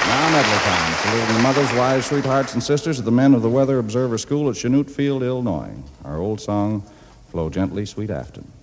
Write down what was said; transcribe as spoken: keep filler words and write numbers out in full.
Now medley time. Saluting the mothers, wives, sweethearts, and sisters of the men of the Weather Observer School at Chanute Field, Illinois. Our old song, Flow Gently, Sweet Afton.